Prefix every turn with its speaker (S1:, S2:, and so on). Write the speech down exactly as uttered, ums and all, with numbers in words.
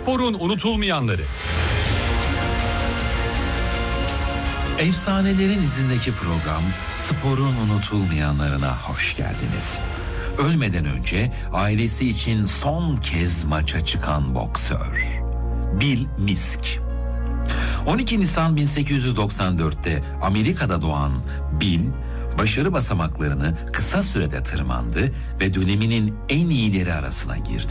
S1: Sporun unutulmayanları.
S2: Efsanelerin izindeki program Sporun unutulmayanlarına hoş geldiniz. Ölmeden önce ailesi için son kez maça çıkan boksör Bill Misk. on iki Nisan bin sekiz yüz doksan dörtte Amerika'da doğan Bill, başarı basamaklarını kısa sürede tırmandı ve döneminin en iyileri arasına girdi.